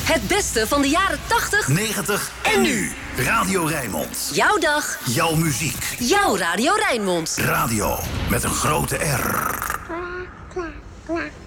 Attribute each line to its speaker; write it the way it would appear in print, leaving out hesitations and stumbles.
Speaker 1: Het beste van de jaren 80,
Speaker 2: 90 en nu. Radio Rijnmond.
Speaker 1: Jouw dag.
Speaker 2: Jouw muziek.
Speaker 1: Jouw Radio Rijnmond.
Speaker 2: Radio met een grote R.
Speaker 3: Kwak, kwak, kwak.